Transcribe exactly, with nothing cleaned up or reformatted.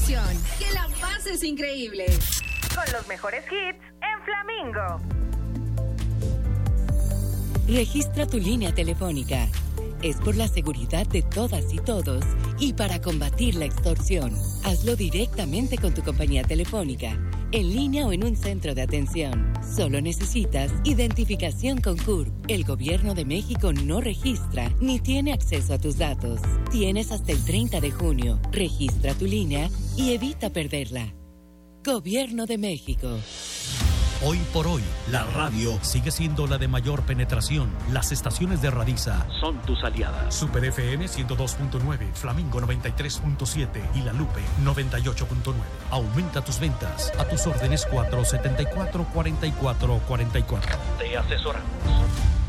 atención. Que la pases increíble. Con los mejores hits en Flamingo. Registra tu línea telefónica. Es por la seguridad de todas y todos y para combatir la extorsión. Hazlo directamente con tu compañía telefónica, en línea o en un centro de atención. Solo necesitas identificación con C U R. El Gobierno de México no registra ni tiene acceso a tus datos. Tienes hasta el treinta de junio. Registra tu línea y evita perderla. Gobierno de México. Hoy por hoy, la radio sigue siendo la de mayor penetración. Las estaciones de Radiza son tus aliadas. Super F M ciento dos punto nueve, Flamingo noventa y tres punto siete y La Lupe noventa y ocho punto nueve. Aumenta tus ventas. A tus órdenes cuatro setenta y cuatro, cuarenta y cuatro cuarenta y cuatro. Te asesoramos.